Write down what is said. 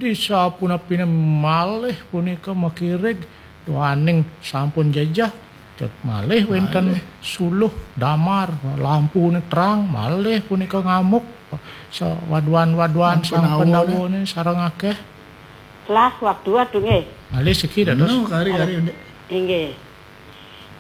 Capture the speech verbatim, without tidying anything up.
Disapuna-pina malih punika makirig duaning sampun jajah tet malih wenten suluh damar lampune terang malih punika ngamuk sawaduan-waduan sang pendawone sareng akeh lah waktu adu nggih malih seki dados kari-kari nggih